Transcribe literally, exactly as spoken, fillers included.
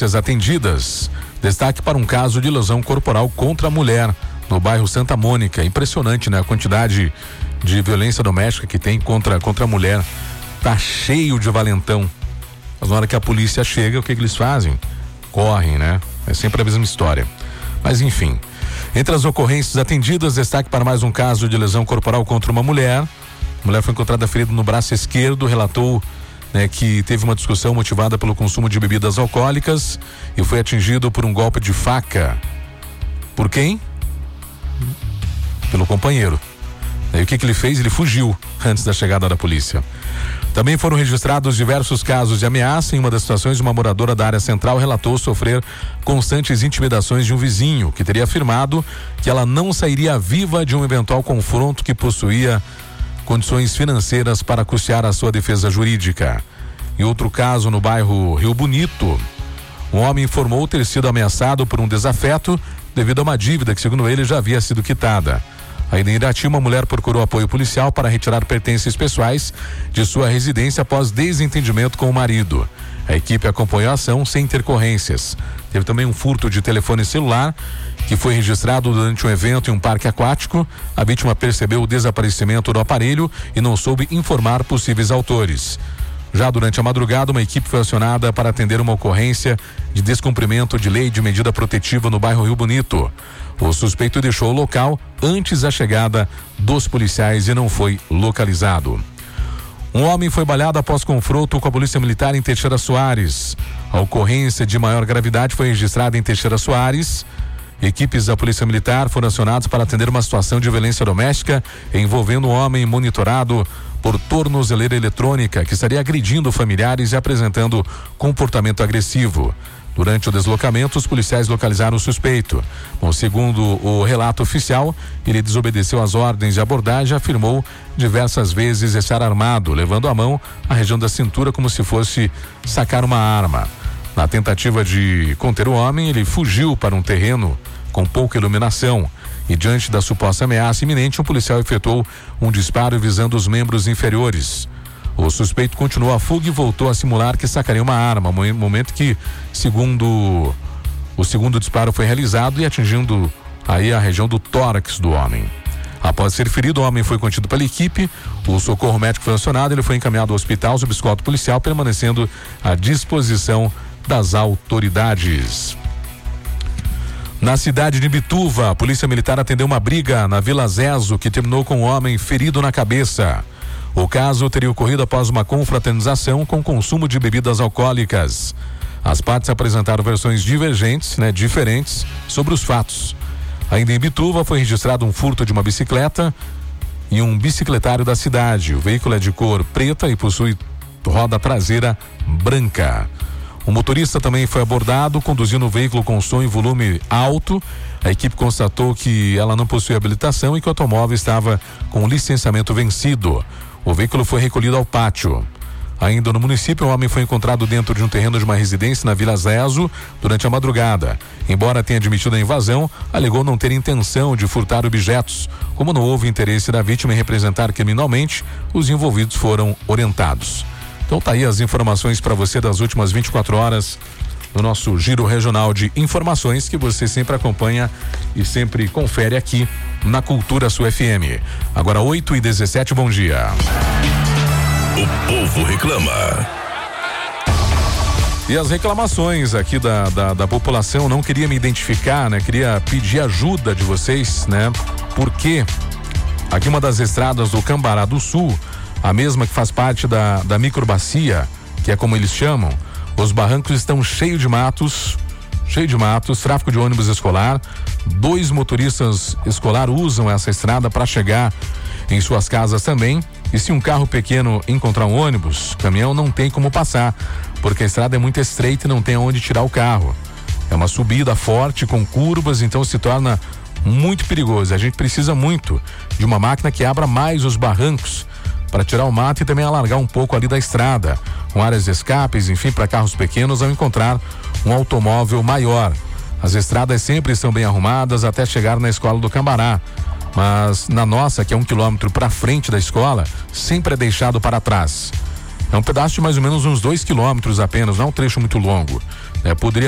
ocorrências atendidas. Destaque para um caso de lesão corporal contra a mulher no bairro Santa Mônica. Impressionante, né? A quantidade de violência doméstica que tem contra, contra a mulher. Tá cheio de valentão. Mas na hora que a polícia chega, o que, que eles fazem? Correm, né? É sempre a mesma história. Mas enfim. Entre as ocorrências atendidas, destaque para mais um caso de lesão corporal contra uma mulher. A mulher foi encontrada ferida no braço esquerdo, relatou, né, que teve uma discussão motivada pelo consumo de bebidas alcoólicas e foi atingido por um golpe de faca. Por quem? Pelo companheiro. E o que que ele fez? Ele fugiu antes da chegada da polícia. Também foram registrados diversos casos de ameaça. Em uma das situações, uma moradora da área central relatou sofrer constantes intimidações de um vizinho, que teria afirmado que ela não sairia viva de um eventual confronto que possuía condições financeiras para custear a sua defesa jurídica. Em outro caso, no bairro Rio Bonito, um homem informou ter sido ameaçado por um desafeto devido a uma dívida que, segundo ele, já havia sido quitada. Ainda em Irati, uma mulher procurou apoio policial para retirar pertences pessoais de sua residência após desentendimento com o marido. A equipe acompanhou a ação sem intercorrências. Teve também um furto de telefone celular que foi registrado durante um evento em um parque aquático. A vítima percebeu o desaparecimento do aparelho e não soube informar possíveis autores. Já durante a madrugada, uma equipe foi acionada para atender uma ocorrência de descumprimento de lei de medida protetiva no bairro Rio Bonito. O suspeito deixou o local antes da chegada dos policiais e não foi localizado. Um homem foi baleado após confronto com a Polícia Militar em Teixeira Soares. A ocorrência de maior gravidade foi registrada em Teixeira Soares. Equipes da Polícia Militar foram acionadas para atender uma situação de violência doméstica envolvendo um homem monitorado por tornozeleira eletrônica que estaria agredindo familiares e apresentando comportamento agressivo. Durante o deslocamento, os policiais localizaram o suspeito. Bom, segundo o relato oficial, ele desobedeceu às ordens de abordagem e afirmou diversas vezes estar armado, levando a mão à região da cintura como se fosse sacar uma arma. Na tentativa de conter o homem, ele fugiu para um terreno com pouca iluminação e, diante da suposta ameaça iminente, um policial efetuou um disparo visando os membros inferiores. O suspeito continuou a fuga e voltou a simular que sacaria uma arma, momento que, segundo o segundo disparo foi realizado e atingindo aí a região do tórax do homem. Após ser ferido, o homem foi contido pela equipe, o socorro médico foi acionado, ele foi encaminhado ao hospital sob escolta policial, permanecendo à disposição das autoridades. Na cidade de Bituva, a Polícia Militar atendeu uma briga na Vila Zezo que terminou com um homem ferido na cabeça. O caso teria ocorrido após uma confraternização com consumo de bebidas alcoólicas. As partes apresentaram versões divergentes, né, diferentes sobre os fatos. Ainda em Bituva foi registrado um furto de uma bicicleta e um bicicletário da cidade. O veículo é de cor preta e possui roda traseira branca. O motorista também foi abordado, conduzindo o veículo com som e volume alto. A equipe constatou que ela não possui habilitação e que o automóvel estava com licenciamento vencido. O veículo foi recolhido ao pátio. Ainda no município, um homem foi encontrado dentro de um terreno de uma residência na Vila Zezo durante a madrugada. Embora tenha admitido a invasão, alegou não ter intenção de furtar objetos. Como não houve interesse da vítima em representar criminalmente, os envolvidos foram orientados. Então tá aí as informações para você das últimas vinte e quatro horas no nosso giro regional de informações que você sempre acompanha e sempre confere aqui na Cultura Sul F M. Agora oito e dezessete, bom dia. O povo reclama. E as reclamações aqui da, da, da população, não queria me identificar, né? Queria pedir ajuda de vocês, né? Porque aqui uma das estradas do Cambará do Sul, a mesma que faz parte da, da microbacia, que é como eles chamam, os barrancos estão cheios de matos, cheio de matos, tráfego de ônibus escolar. Dois motoristas escolar usam essa estrada para chegar em suas casas também. E se um carro pequeno encontrar um ônibus, caminhão, não tem como passar, porque a estrada é muito estreita e não tem onde tirar o carro. É uma subida forte com curvas, então se torna muito perigoso. A gente precisa muito de uma máquina que abra mais os barrancos para tirar o mato e também alargar um pouco ali da estrada, com áreas de escapes, enfim, para carros pequenos ao encontrar um automóvel maior. As estradas sempre estão bem arrumadas até chegar na escola do Cambará, mas na nossa, que é um quilômetro para frente da escola, sempre é deixado para trás. É um pedaço de mais ou menos uns dois quilômetros apenas, não é um trecho muito longo. É, poderia